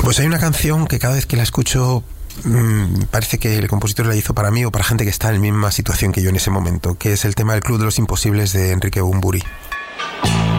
Pues hay una canción que cada vez que la escucho parece que el compositor la hizo para mí o para gente que está en la misma situación que yo en ese momento, que es el tema del Club de los Imposibles de Enrique Bunbury.